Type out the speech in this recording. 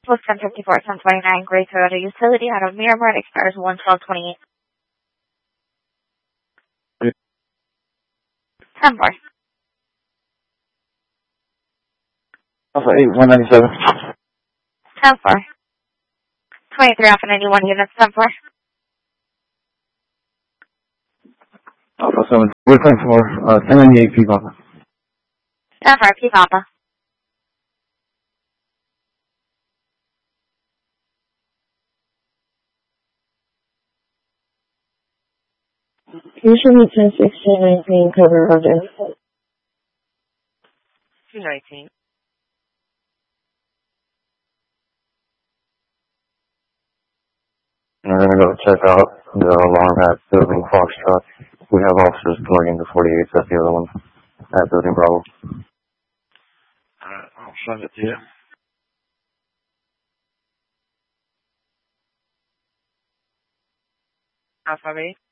Post 1054, 1029, Gray Toyota Utility out of Miramar, expires 1/12/28. 10-4. Alpha 8, 197. 10-4. 23 off 91 units, 10-4. Alpha 7, we're going for 1098 P Papa. 10-4, P Papa. Usually 101619 cover Roger. 219. We're going to go check out the alarm at Building Foxtrot. We have officers going into 48, that's the other one, at Building Bravo. Alright, I'll send it to you. Alpha 8.